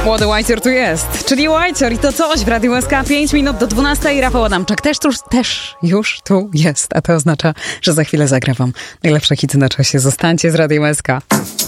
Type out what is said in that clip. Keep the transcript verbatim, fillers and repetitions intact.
Młody Whitey tu jest, czyli Whitey i to coś w Radiu S K. pięć minut do dwunastej. Rafał Adamczak też, tuż, też już tu jest, a to oznacza, że za chwilę zagram wam najlepsze hity na czasie. Zostańcie z Radiem S K.